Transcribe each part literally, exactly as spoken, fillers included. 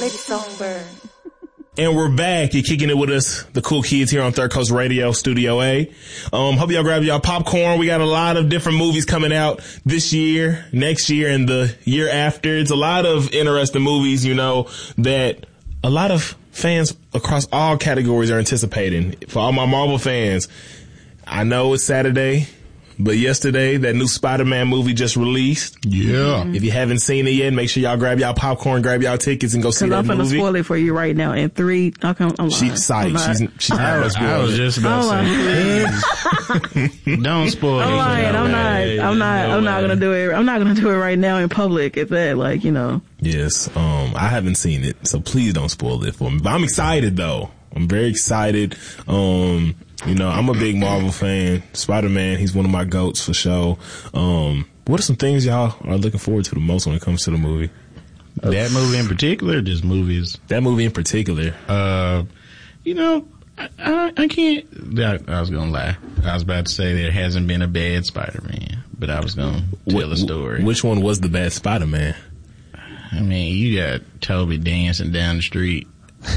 Lady Songbird. And we're back. You're kicking it with us, the cool kids here on Third Coast Radio, Studio A. Um, hope y'all grab y'all popcorn. We got a lot of different movies coming out this year, next year, and the year after. It's a lot of interesting movies, you know, that a lot of fans across all categories are anticipating. For all my Marvel fans, I know it's Saturday, but yesterday, that new Spider-Man movie just released. Yeah. If you haven't seen it yet, make sure y'all grab y'all popcorn, grab y'all tickets, and go see that I'm movie. I'm gonna spoil it for you right now. In three, okay, I'm lying. She's psyched. She's, she's not I, gonna was- spoil I was it. just about I'm to say, please, don't spoil I'm it. lying. I'm not. I'm not. no I'm not way. gonna do it. I'm not gonna do it right now in public. It's that, like, you know. Yes, um, I haven't seen it, so please don't spoil it for me. But I'm excited though. I'm very excited. Um, you know, I'm a big Marvel fan. Spider-Man, he's one of my goats for sure. Um, what are some things y'all are looking forward to the most when it comes to the movie? That movie in particular, just movies. That movie in particular. Uh, you know, I, I, I can't. I, I was gonna lie. I was about to say there hasn't been a bad Spider-Man, but I was gonna tell a story. Which one was the bad Spider-Man? I mean, you got Toby dancing down the street.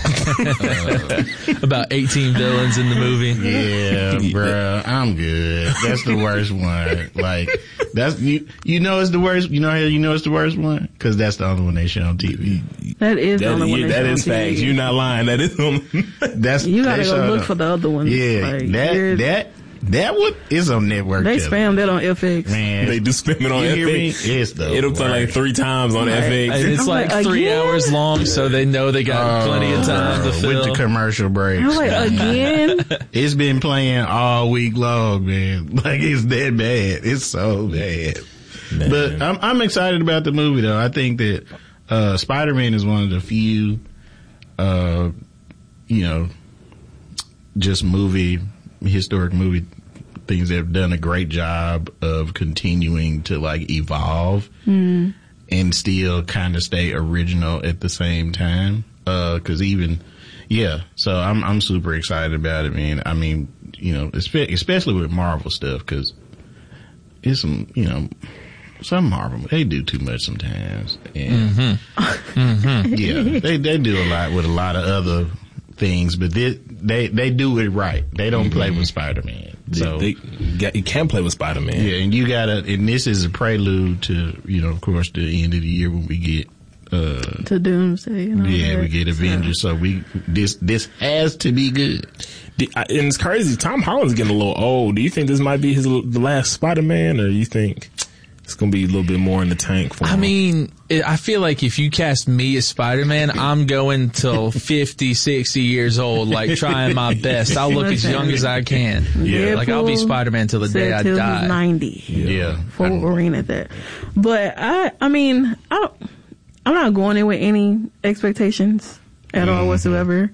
uh, About eighteen villains in the movie. Yeah, bro, I'm good. That's the worst one. Like, that's you. You know it's the worst. You know how you know it's the worst one? Because that's the only one they show on T V. That is the That, only one. yeah, they that show is on T V. facts. You're not lying. That is on. That's You gotta they go showed look up. for the other ones. Yeah, Like, that there's- that that one is on network. They television. spam that on F X. Man, They do spin it on you F hear me? X. It's the It'll play like worst. three times on F X. And it's I'm like like, three again? hours long, so they know they got plenty of time to Bro, fill. with the commercial breaks. I'm like, again? It's been playing all week long, man. Like, it's that bad. It's so bad. Man. But I'm I'm excited about the movie though. I think that uh Spider-Man is one of the few uh you know just movie historic movie things that have done a great job of continuing to like evolve Mm. and still kind of stay original at the same time. Uh, cause even, yeah, so I'm, I'm super excited about it, man. I mean, you know, espe- especially with Marvel stuff, cause it's some, you know, some Marvel, they do too much sometimes. And Mm-hmm. Mm-hmm. yeah, they, they do a lot with a lot of other things, but they, they, they do it right. They don't play with Spider-Man. So They, they, you can't play with Spider-Man. yeah, and you gotta, and this is a prelude to, you know, of course, the end of the year when we get, uh, To Doomsday. And all yeah, that. we get Avengers. So we, this, this has to be good. The- I- And it's crazy. Tom Holland's getting a little old. Do you think this might be his the last Spider-Man, or you think it's going to be a little bit more in the tank for him? I mean, it, I feel like if you cast me as Spider-Man, I'm going till fifty, sixty years old, like trying my best. I'll look as young as I can. Yeah. Like I'll be Deadpool Spider-Man till the day I said till die. he's ninety. Yeah. For Wolverine at that. But I, I mean, I don't, I'm not going in with any expectations at all whatsoever.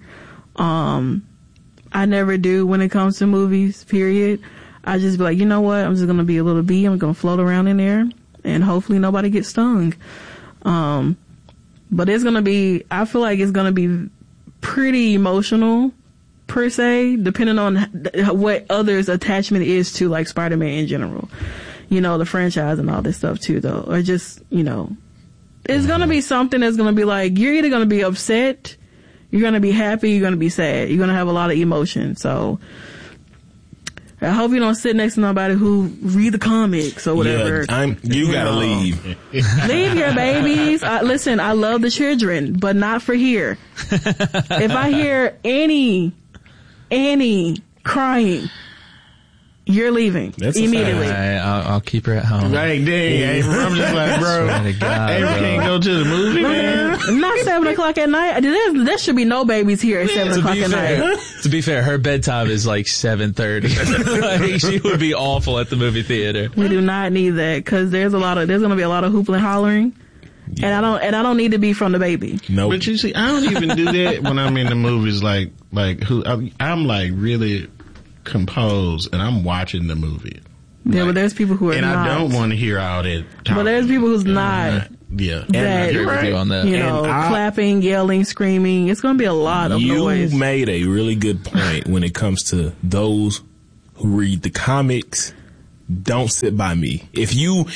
Um, I never do when it comes to movies, period. I just be like, you know what? I'm just going to be a little bee. I'm going to float around in there and hopefully nobody gets stung. Um, but it's going to be, I feel like it's going to be pretty emotional per se, depending on what others' attachment is to like Spider-Man in general. You know, the franchise and all this stuff too though. Or just, you know, it's going to be something that's going to be like, you're either going to be upset, you're going to be happy, you're going to be sad. You're going to have a lot of emotion. So, I hope you don't sit next to nobody who read the comics or whatever. Yeah, I'm, you gotta know. leave. Leave your babies. Uh, listen, I love the children, but not for here. If I hear any, any crying, you're leaving That's a immediately. All right, I'll, I'll keep her at home. Like, dang, I'm just like, bro, Swear to God, hey, we bro. can't go to the movie, man. Not seven o'clock at night. There, there should be no babies here at seven To o'clock be at fair, night. to be fair, her bedtime is like seven thirty. Like, she would be awful at the movie theater. We do not need that because there's a lot of there's going to be a lot of hooping and hollering, and I don't and I don't need to be from the baby. No, But you see, I don't even do that when I'm in the movies. Like, like who I'm, I'm like really composed, and I'm watching the movie. Yeah, Like, but there's people who are and not. I don't want to hear all that. Talking. But there's people who's not. Yeah, That, agree with you on that. You know, And I- clapping, yelling, screaming. It's going to be a lot of you noise. made a really good point when it comes to those who read the comics. Don't sit by me. If you,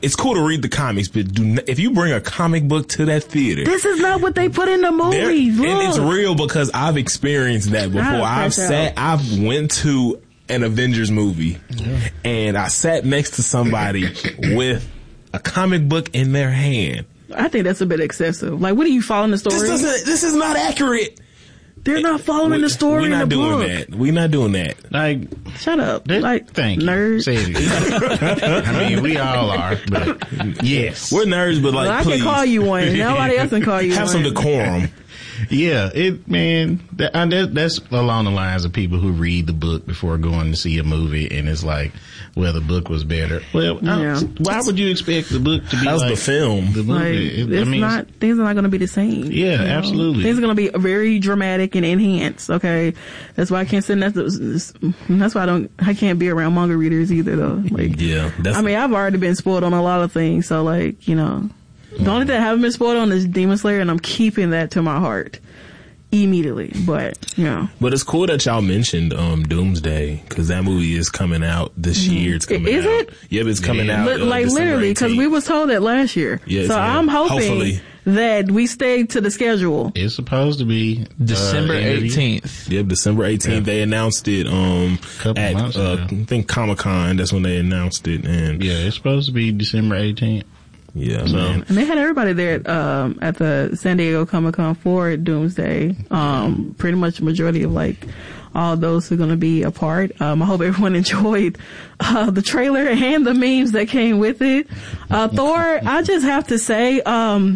it's cool to read the comics, but do not, if you bring a comic book to that theater, this is not what they put in the movies. and it's real because I've experienced that before. I've sat, out. I've went to an Avengers movie, yeah. and I sat next to somebody with a comic book in their hand. I think that's a bit excessive. Like, what are you following the story? This doesn't. This is not accurate. They're not following we, the story. We're not in the doing book. that. We're not doing that. Like, shut up. That, like, thank nerd. You. Say it again. I mean, we all are. But yes, we're nerds. But like, well, I please. can call you one. Nobody else can call you. Have one. some decorum. Yeah, it man, that, that, that's along the lines of people who read the book before going to see a movie, and it's like, well, the book was better. Well, yeah. why would you expect the book to be How's like the film? The movie? Like, it, it's I mean, not. Things are not going to be the same. Yeah, you know? absolutely. Things are going to be very dramatic and enhanced. Okay, that's why I can't sit. That's that's why I don't. I can't be around manga readers either, though. Like, yeah, that's I mean, I've already been spoiled on a lot of things, so like, you know, the only thing I haven't been spoiled on is Demon Slayer, and I'm keeping that to my heart. Immediately, but you know. But it's cool that y'all mentioned um, Doomsday because that movie is coming out this mm-hmm. year. It's coming is out. Is it? Yep, it's coming yeah. out. Uh, like literally, because we was told that last year. Yes, so yeah. I'm hoping Hopefully. that we stay to the schedule. It's supposed to be December eighteenth. Uh, yep, December eighteenth. Yeah. They announced it um, at uh, I think Comic Con. That's when they announced it. And yeah, it's supposed to be December eighteenth. Yeah, so. Man. And they had everybody there um, at the San Diego Comic Con for Doomsday. Um, pretty much the majority of like all those who are going to be a part. Um, I hope everyone enjoyed uh, the trailer and the memes that came with it. Uh, Thor, I just have to say, um,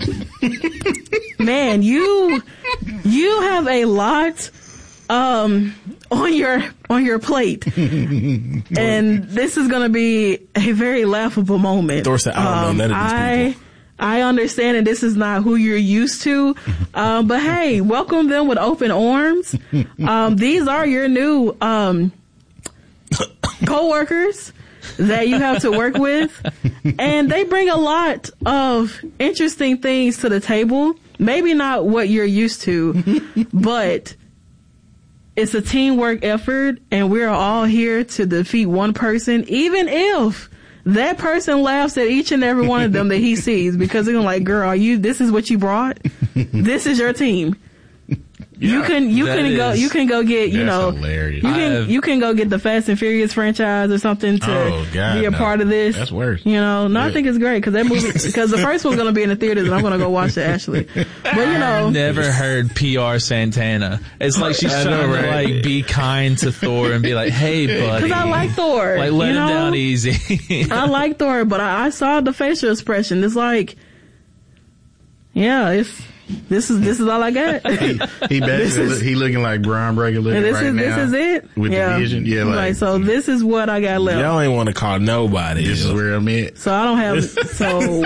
man, you you have a lot um, on your on your plate, and this is going to be a very laughable moment. Thor said, "I don't um, know none of these I, people." I understand, and this is not who you're used to, um, but hey, welcome them with open arms. Um, these are your new um, co-workers that you have to work with, and they bring a lot of interesting things to the table. Maybe not what you're used to, but it's a teamwork effort, and we're all here to defeat one person, even if that person laughs at each and every one of them that he sees, because they're like, girl, you, this is what you brought? This is your team. Yeah, you can, you can go, you can go get, you know, hilarious. you can, have, you can go get the Fast and Furious franchise or something to oh, God, be a no. part of this. That's worse. You know, no, yeah. I think it's great because that movie, because the first one's going to be in the theaters and I'm going to go watch it actually. But you know, I've never heard P R Santana. It's like she's trying know, right? to like be kind to Thor and be like, hey buddy. Because I like Thor. Like let you him know? down easy. I like Thor, but I, I saw the facial expression. It's like, yeah, it's, This is this is all I got. he he, basically, he looking like Brian Breaker looking this right is, now. This is it. With yeah. the vision. Yeah, like, like, so this is what I got left. Y'all ain't want to call nobody. This is where I'm at. So I don't have, so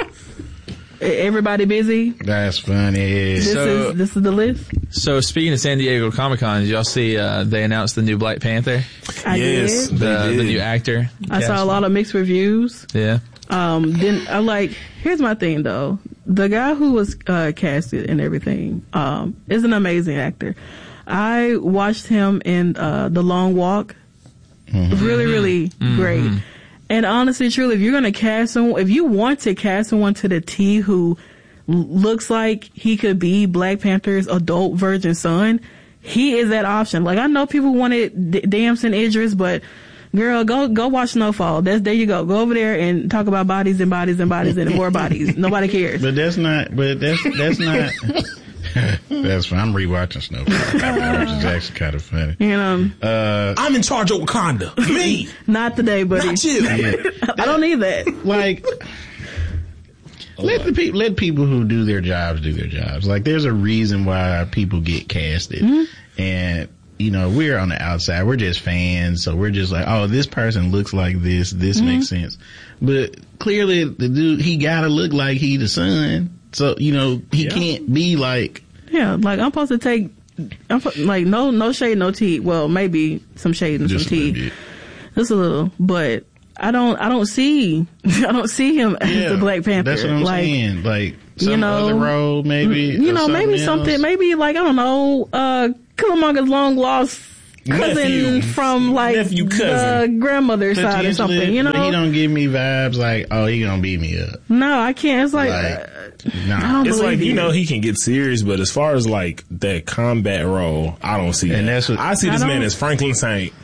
everybody busy? That's funny. This so, is, this is the list? So speaking of San Diego Comic Con, did y'all see, uh, they announced the new Black Panther? I yes, did. The, did. the new actor. I saw a lot of mixed reviews. Yeah. Um, then I like, here's my thing though. The guy who was, uh, casted and everything, um, is an amazing actor. I watched him in, uh, The Long Walk. Mm-hmm. Really, really mm-hmm. great. And honestly, truly, if you're going to cast someone, if you want to cast someone to the T who looks like he could be Black Panther's adult virgin son, he is that option. Like, I know people wanted D- Damson Idris, but girl, go, go watch Snowfall. That's, there you go. Go over there and talk about bodies and bodies and bodies and more bodies. Nobody cares. But that's not, but that's, that's not, that's fine. I'm rewatching Snowfall, which is actually kind of funny. You know, uh, I'm in charge of Wakanda. Me. Not today, buddy. Not you. Yeah. I don't need that. Like, let the people, let people who do their jobs do their jobs. Like, there's a reason why people get casted. Mm-hmm. And, you know, we're on the outside. We're just fans. So we're just like, oh, this person looks like this. This mm-hmm. makes sense. But clearly the dude, he gotta look like he the son. So, you know, he yeah. can't be like. Yeah, like I'm supposed to take, I'm like, no, no shade, no tea. Well, maybe some shade and some tea. Just a little. But I don't, I don't see, I don't see him as yeah, the Black Panther. That's what I'm like, saying. Like, some you know, other role, maybe. You know, maybe else. something, maybe like, I don't know, uh, Killingonga's long lost cousin nephew, from like nephew cousin. the grandmother's side or something, you know? But he don't give me vibes like, oh, he gonna beat me up. No, I can't. It's like, Like, uh, nah. I don't It's believe like, you you. know, he can get serious, but as far as like that combat role, I don't see And that. that's what- I see I this man don't- as Franklin Saint.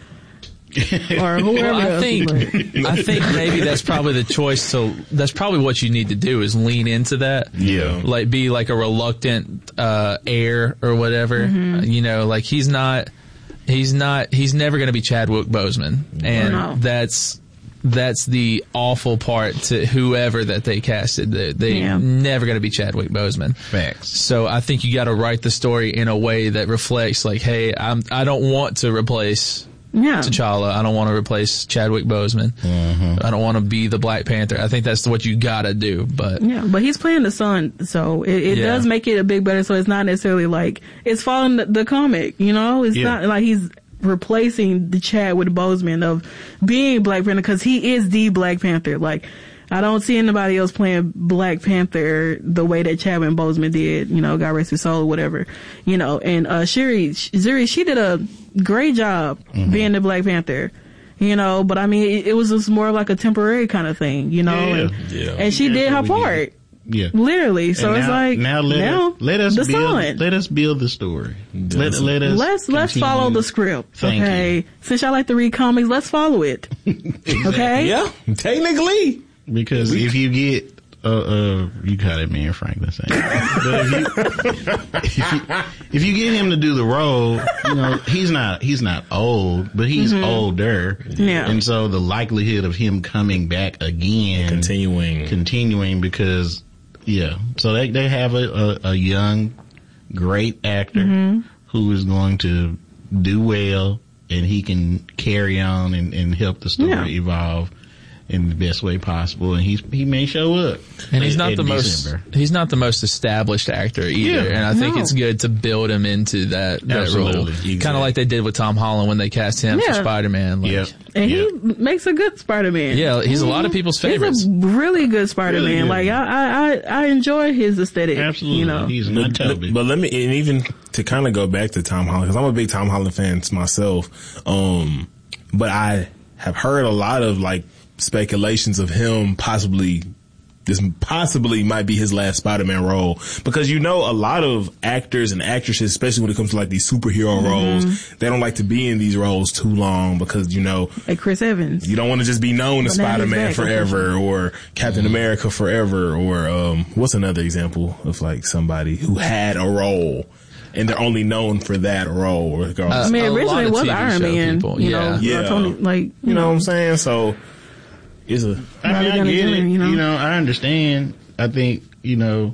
or whoever Well, I else. think but- I think maybe that's probably the choice. So that's probably what you need to do is lean into that. Yeah. Like be like a reluctant uh, heir or whatever. Mm-hmm. Uh, you know, like he's not. He's not. He's never going to be Chadwick Boseman, and No. that's that's the awful part to whoever that they casted. They, they Yeah. never going to be Chadwick Boseman. Facts. So I think you got to write the story in a way that reflects, like, hey, I'm. I don't want to replace yeah. T'Challa. I don't want to replace Chadwick Boseman. Mm-hmm. I don't want to be the Black Panther. I think that's what you gotta do. But Yeah, but he's playing the son, so it, it Yeah. does make it a big better. So it's not necessarily like it's following the, the comic, you know. It's Yeah. not like he's replacing the Chadwick Boseman of being Black Panther because he is the Black Panther. Like I don't see anybody else playing Black Panther the way that Chadwick Boseman did. You know, God rest his soul, whatever. You know, and uh, Shuri, Zuri, she did a great job Mm-hmm. being the Black Panther. You know, but I mean, it, it was just more like a temporary kind of thing. You know, Yeah. and, Yeah. and she Yeah, did her we get it. part. Yeah. Literally. So And it's now, like now let, now, us, let us the build son. let us build the story. Let, let us let's let's continue. follow the script. Thank okay. you. Since y'all like to read comics, let's follow it. Okay? Yeah, technically. Because if you get uh uh you caught it, man, Franklin saying. But if you, if you if you get him to do the role, you know, he's not he's not old, but he's older. Yeah. And so the likelihood of him coming back again Continuing. continuing because yeah. So they they have a, a, a young, great actor who is going to do well and he can carry on and, and help the story Yeah. evolve in the best way possible, and he's he may show up. and he's in- not in the December. most he's not the most established actor either. Yeah. And I think No. it's good to build him into that that Absolutely. role, Exactly. kind of like they did with Tom Holland when they cast him for Yeah. Spider-Man. Like, Yep. And Yep. he makes a good Spider-Man. Yeah, he's a lot of people's favorites. He's a really good Spider-Man. Really good. Like I, I, I, I enjoy his aesthetic. Absolutely, You know. he's not But, Toby. but let me, and even to kind of go back to Tom Holland, because I'm a big Tom Holland fan myself. Um, but I have heard a lot of like speculations of him possibly, this possibly might be his last Spider-Man role, because you know a lot of actors and actresses, especially when it comes to like these superhero roles, they don't like to be in these roles too long because you know Like Chris Evans. you don't want to just be known as But now he's Spider-Man back, forever or Captain America forever or um what's another example of like somebody who had a role and they're only known for that role regardless. I mean, A lot originally of it was T V Iron show Man. people, You yeah. know, Yeah. uh, Tony, like you know what I'm saying? So it's a I mean, Robert I Downey get Junior, it. you know? You know, I understand. I think, you know,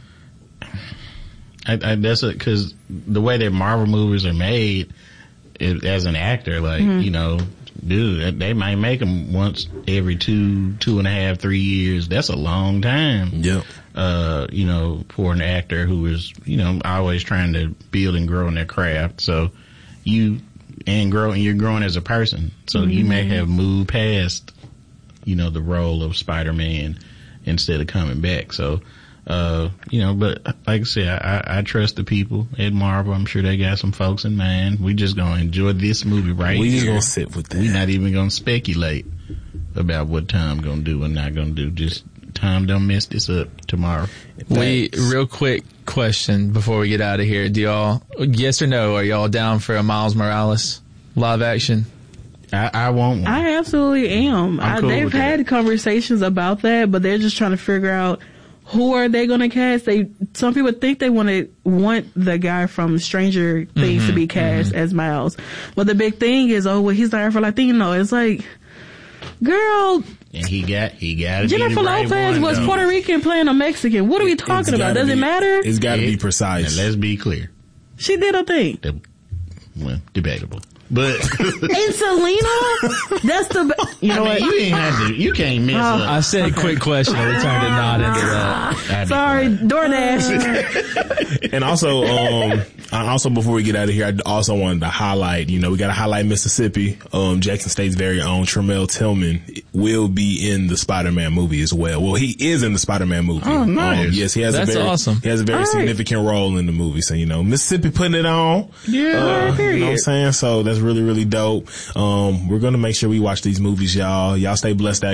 I, I that's because the way that Marvel movies are made, it, as an actor, like, Mm-hmm. you know, dude, they might make them once every two, two and a half, three years. That's a long time. Yep. Uh, you know, for an actor who is, you know, always trying to build and grow in their craft. So you, and grow, and you're growing as a person. So you may have moved past, you know, the role of Spider-Man instead of coming back. So, uh, you know, but like I said, I, I trust the people at Marvel. I'm sure they got some folks in mind. We just gonna enjoy this movie right We here. just gonna sit with that. We're not even gonna speculate about what Tom gonna do and not gonna do. Just Tom, don't mess this up tomorrow. We Thanks. real quick question before we get out of here. Do y'all yes or no? Are y'all down for a Miles Morales live action? I, I want one. I absolutely am. I, cool they've with had that. conversations about that, but they're just trying to figure out who are they going to cast. They some people think they want to want the guy from Stranger Things Mm-hmm, to be cast as Miles, but the big thing is, oh, well, he's not for Latino. It's like, girl, and he got he got Jennifer Lopez was Puerto Rican playing a Mexican. What are we It's talking about? gotta Does it be- matter? It's got to be And precise. let's be clear, She did her thing. the, well, debatable, but And Selena, that's the. Be- you know I mean, what? you ain't have to. You can't mess Oh. up. I said quick question and we turned it not into that. I'd be Sorry, quiet. DoorDash. And also, um, I also before we get out of here, I also wanted to highlight, you know, we got to highlight Mississippi. Um, Jackson State's very own Tremel Tillman will be in the Spider-Man movie as well. Well, he is in the Spider-Man movie. Oh, nice. Um, yes, he has That's a very, awesome. he has a very All right. significant role in the movie. So, you know, Mississippi putting it on. Yeah. Uh, you know what I'm period. saying? So that's That's really, really dope. Um, we're going to make sure we watch these movies, y'all. Y'all stay blessed out